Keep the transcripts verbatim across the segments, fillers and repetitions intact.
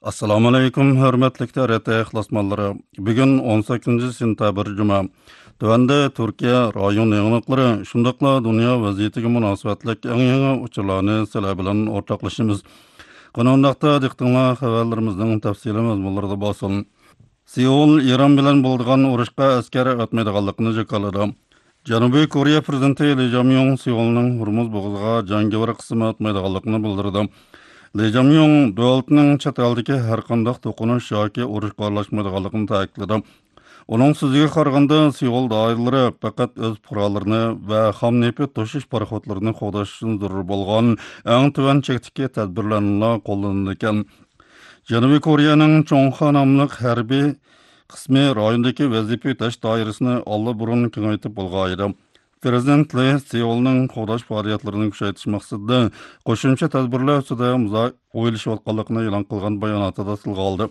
Assalamu alaykum, hörmetli T R T ixlasmanlары. Bugün on sakkizinchi sentabr Cuma. Tövende Türkiye rayon yanılıkları, şundakla dünya vaziyetiga münasebetlik en yangi uçurlarını sizlar bilan ortaklaşımız. Qanundaqda diqqatinglar xabarlarimizning tafsili mazmunlarida bosilin. Seul İran bilan bo'lgan urushga askar o'tmaydiganligini jakaladi. Janubiy Koreya prezidenti Lee Jae-myung Seulning Hormuz bo'g'oziga jangovar qismi o'tmaydiganligini bildirdi. Lee Jae-myung davlatning chet eldagi har qanday to'qinish yoki urushga aralashmaydiganligini ta'kidladi. Uning so'ziga qaraganda Seul doiralari faqat o'z fuqarolarini va xam neft toshish paraxodlarini qo'llash uchun zarur bo'lgan eng tuvan chekdagi tadbirlarni qo'llanadi ekan. Janubiy Koreyaning Chongha nomli harbiy qismi rayondagi vazifa o'tash doirasini allaburun kengaytirib bo'lgan edi. Prezident Lee Seulning qo'llash faoliyatlarini kuchaytirish maqsadida qo'shimcha tadbirlar ustida o'yilishayotganligini e'lon qilgan bayonotida tilga oldi.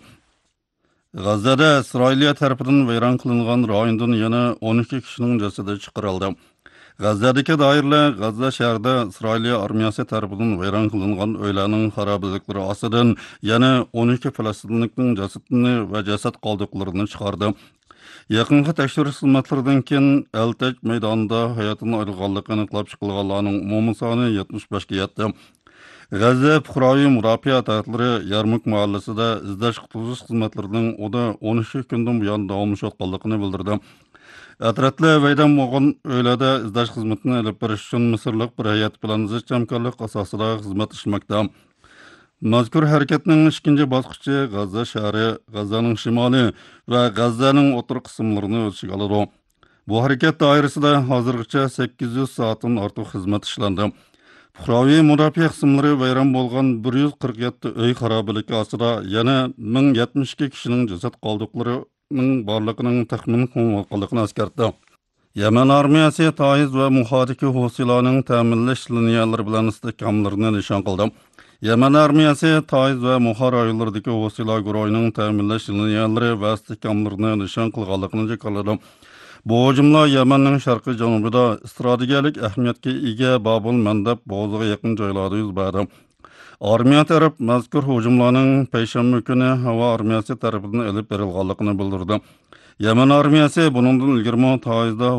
G'azzada Isroiliya tarafidan vayron qilingan rayondan yana o'n ikki kishining jasadi chiqarildi. G'azzadagi doirlar G'azza shahrida Isroiliya armiyasi tarafidan vayron qilingan uylarning xarobaliklari ostidan yana o'n ikki falastinlikning jasadini va jasad qoldiqlarini chiqardi. Yaqinqi tekshirish xizmatlaridan keyin Eltaj maydonida hayotini ayrilganligini aniqlab chiqilganlarning umumiy soni yetmish beshga yetdi. G'azza fuqaroviy mudofaa taraflari Yarmuk mahallasida izlash qutqizish xizmatlarining oda o'n uch kundan buyon davomlashayotganligini bildirdi. Atrofda vayron bo'lgan uylarda izlash xizmatini olib berish uchun Misrlik bir hay'at bilan zich hamkorlik asosida xizmat qilmoqda. Mazkur harakatning ikkinchi bosqichi G'azza shahri, G'azzaning shimoli va G'azzaning o'tir qismlarini o'z ichiga oladi. Bu harakat doirasida hozirgacha sakkiz yuz soatdan ortiq xizmat ishlandi. Fuqaroviy mudofaa qismlari vayron bo'lgan bir yuz qirq yetti uy xarobaligi ostida yana ming yetmish ikki kishining jasad qoldiqlarining borligining taxmin qilinganligini eskartdi. Yaman armiyasi Taiz va muhodiki hosillarning ta'minlash liniyalari bilan istehkomlarini nishon qildi. Yaman armiyasi Taiz va Muhar rayonlaridagi hosila guruhining ta'minlash liniyalari va istehkomlarini nishon qilganligini jakarladi. Bu hujumlar Yamanning sharqiy janubida strategik ahamiyatga ega Babul Mandab bo'g'oziga yaqin joylarda yuz berdi. Armiya taraf mazkur hujumlarning payshanba kuni havo armiyasi tarafidan olib berilganligini bildirdi. Yaman armiyasi buningdan ilgari Taizda